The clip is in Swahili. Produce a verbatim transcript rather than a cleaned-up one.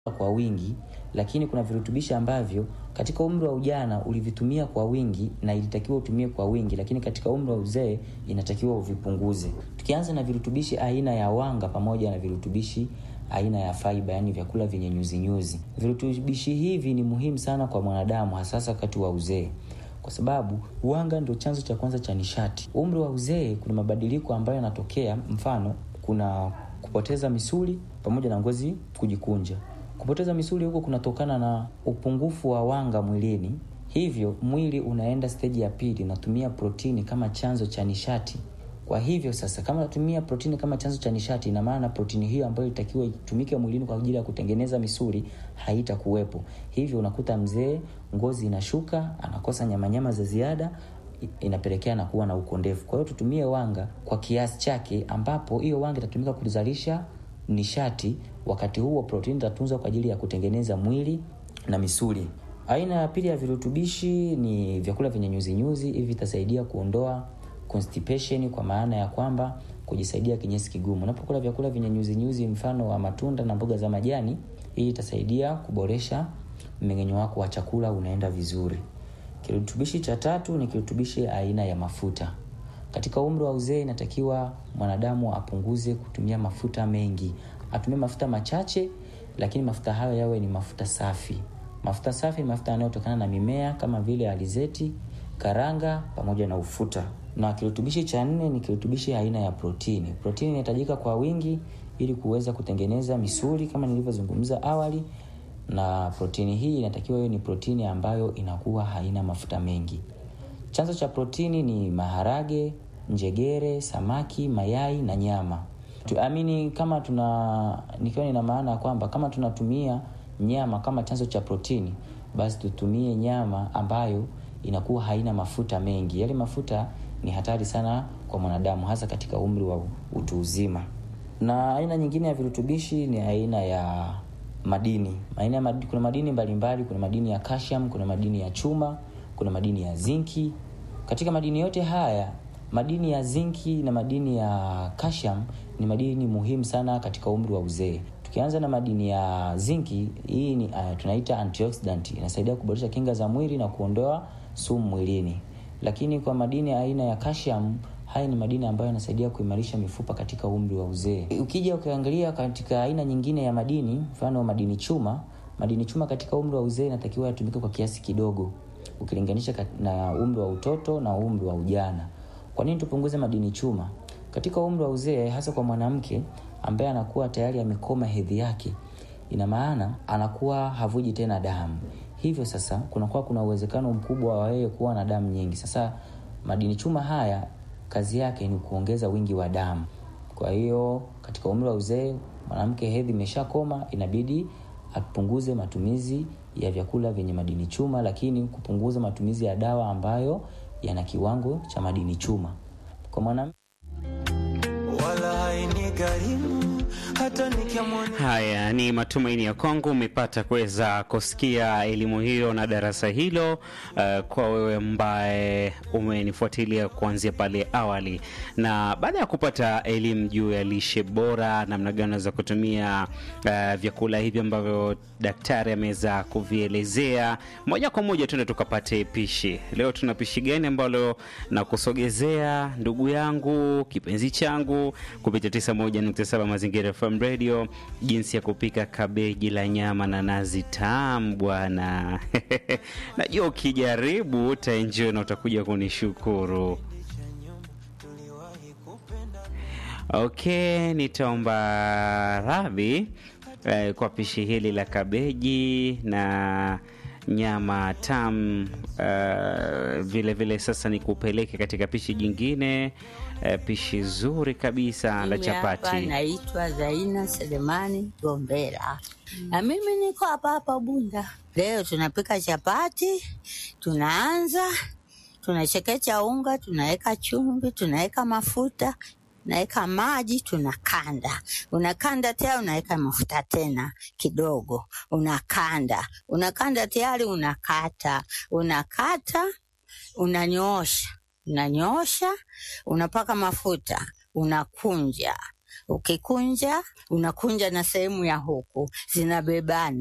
kwa wingi, lakini kuna virutubishi ambavyo katika umri wa ujana ulivitumia kwa wingi na ilitakiwa utumie kwa wingi, lakini katika umri wa uzee inatakiwa uvipunguze. Tukianza na virutubishi aina ya wanga pamoja na virutubishi aina ya fiber, yani vyakula vyenye nyuzi nyuzi. Virutubishi hivi ni muhimu sana kwa mwanadamu hasa wakati wa uzee, kwa sababu wanga ndio chanzo cha kwanza cha nishati. Umri wa uzee kuna mabadiliko ambayo yanatokea, mfano kuna kupoteza misuli pamoja na ngozi kujikunja. Kupoteza misuli huko kunatokana na upungufu wa wanga mwilini. Hivyo mwili unaenda stage ya pili, unatumia protini kama chanzo cha nishati. Kwa hivyo sasa kama unatumia protini kama chanzo cha nishati, ina maana protini hiyo ambayo itakiwa itumike mwilini kwa ajili ya kutengeneza misuli haitakuwepo. Hivyo unakuta mzee ngozi inashuka, anakosa nyama nyama za ziada, inapelekea na kuwa na ukondefu. Kwa hiyo tutumie wanga kwa kiasi chake, ambapo hiyo wanga itatumika kuzalisha nishati, wakati huo protini itatunzwa kwa ajili ya kutengeneza mwili na misuli. Aina ya pili ya virutubishi ni vyakula vyenye nyuzi nyuzi. Hivi vitasaidia kuondoa constipation, kwa maana ya kwamba kujisaidia kinyesi kigumu. Unapokula vyakula vyenye nyuzi nyuzi, mfano wa matunda na mboga za majani, hii itasaidia kuboresha mmeng'enyo wako wa chakula, unaenda vizuri. Kirutubishi cha tatu ni kirutubishi aina ya mafuta. Katika umri wa uzee inatakiwa mwanadamu apunguze kutumia mafuta mengi. Atumie mafuta machache, lakini mafuta hayo yawe ni mafuta safi. Mafuta safi ni mafuta yanayotokana na mimea kama vile alizeti, karanga pamoja na ufuta. Na kirutubishi cha nne ni kirutubishi aina ya protini. Protini inahitajika kwa wingi ili kuweza kutengeneza misuli kama nilivyozungumza awali, na protini hii inatakiwa iwe ni protini ambayo inakuwa haina mafuta mengi. Chanzo cha protini ni maharage, njegere, samaki, mayai na nyama. Tuamini kama tuna nikiwa nina maana kwamba kama tunatumia nyama kama chanzo cha protini, basi tutumie nyama ambayo inakuwa haina mafuta mengi. Yale mafuta ni hatari sana kwa mwanadamu, hasa katika umri wa utu uzima. Na aina nyingine ya virutubishi ni aina ya madini. Aina ya madini, kuna madini mbalimbali, kuna madini ya calcium, kuna madini ya chuma, kuna madini ya zinki. Katika madini yote haya, madini ya zinki na madini ya calcium ni madini muhimu sana katika umri wa uzee. Tukianza na madini ya zinki, hii ni uh, tunaita antioxidant, inasaidia kuboresha kinga za mwili na kuondoa sumu mwilini. Lakini kwa madini aina ya calcium, haya ni madini ambayo yanasaidia kuimarisha mifupa katika umri wa uzee. Ukija ukiangalia katika aina nyingine ya madini, mfano madini chuma, madini chuma katika umri wa uzee inatakiwa yatumike kwa kiasi kidogo ukilinganisha na umri wa utoto na umri wa ujana. Kwa nini tupunguze madini chuma? Katika umri wa uzee, hasa kwa mwanamke ambaye anakuwa tayari amekoma hedhi yake, ina maana anakuwa havuji tena damu. Hivyo sasa kunakuwa kuna uwezekano mkubwa wa yeye kuwa na damu nyingi. Sasa madini chuma haya kazi yake ni kuongeza wingi wa damu. Kwa hiyo katika umri wa uzee, mwanamke hedhi imeshakoma, inabidi apunguze matumizi ya vyakula vyenye madini chuma, lakini kupunguza matumizi ya dawa ambayo yana kiwango cha madini chuma. Kwa mwanamke wala hainigharimu hata nikiamwona. Haya ni matumaini ya kwangu umepata kuweza kusikia elimu hiyo na darasa hilo. Uh, kwa wewe ambaye umenifuatilia kuanzia pale awali, na baada ya kupata elimu juu ya lishe bora, namna gani za kutumia uh, vyakula hivi ambavyo daktari ameweza kuvielezea, moja kwa moja tuende tukapate pishi. Leo tuna pishi gani ambalo na kusogezea ndugu yangu kipenzi changu kupitia tisa moja nukta saba Mazingira F M Radio, jinsi ya kupika kabeji la nyama na nazi tamu bwana. Najua ukijaribu utaenjoy na utakuja kunishukuru. Okay, nitaomba radhi eh, kwa pishi hili la kabeji na nyama tamu. Uh, vile vile sasa nikupeleke katika pishi jingine, uh, pishi zuri kabisa la chapati. Hapa naitwa Zaina Selemani Gombera. Mm. Na mimi niko hapa hapa Bunda. Leo tunapika chapati. Tunaanza, tunachekecha unga, tunaweka chumvi, tunaweka mafuta, unaweka maji, tunakanda. Unakanda tayari, unaweka mafuta tena kidogo. Unakanda. Unakanda tayari, unakata. Unakata, unanyoosha. Unanyoosha, unapaka mafuta, unakunja. Ukikunja, unakunja na sehemu ya huku, zinabebana.